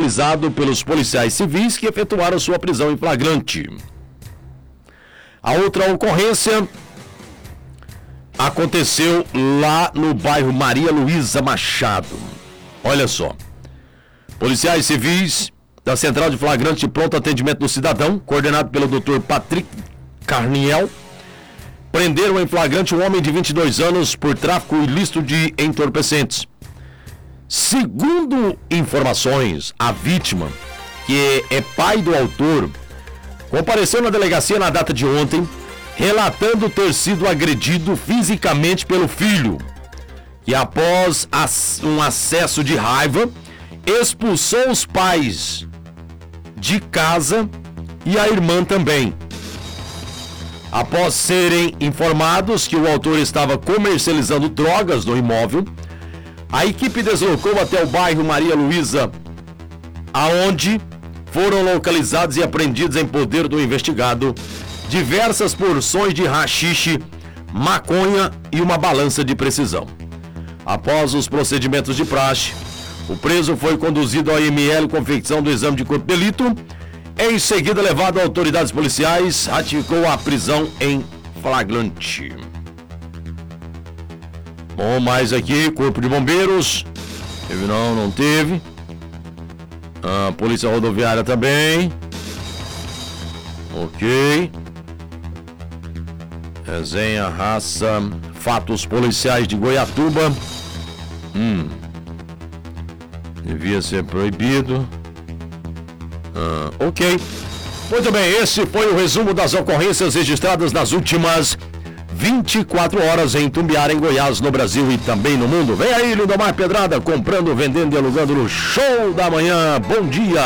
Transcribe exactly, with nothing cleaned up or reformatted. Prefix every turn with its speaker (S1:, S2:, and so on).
S1: realizado pelos policiais civis que efetuaram sua prisão em flagrante. A outra ocorrência aconteceu lá no bairro Maria Luísa Machado. Olha só. Policiais civis da Central de Flagrante e Pronto Atendimento do Cidadão, coordenado pelo doutor Patrick Carniel, prenderam em flagrante um homem de vinte e dois anos por tráfico ilícito de entorpecentes. Segundo informações, a vítima, que é pai do autor, compareceu na delegacia na data de ontem, relatando ter sido agredido fisicamente pelo filho, que após um acesso de raiva, expulsou os pais de casa e a irmã também. Após serem informados que o autor estava comercializando drogas no imóvel, a equipe deslocou até o bairro Maria Luísa, aonde foram localizados e apreendidos em poder do investigado diversas porções de haxixe, maconha e uma balança de precisão. Após os procedimentos de praxe, o preso foi conduzido ao M L confecção do exame de corpo de delito. Em seguida, levado a autoridades policiais, ratificou a prisão em flagrante. Bom, mais aqui, Corpo de Bombeiros. Teve não, não teve. A Polícia Rodoviária também. Ok. Resenha, raça, fatos policiais de Goiatuba. Hum. Devia ser proibido. Ah, ok. Muito bem, esse foi o resumo das ocorrências registradas nas últimas vinte e quatro horas em Tumbiara, em Goiás, no Brasil e também no mundo. Vem aí, Lindomar Pedrada, comprando, vendendo e alugando no Show da Manhã. Bom dia!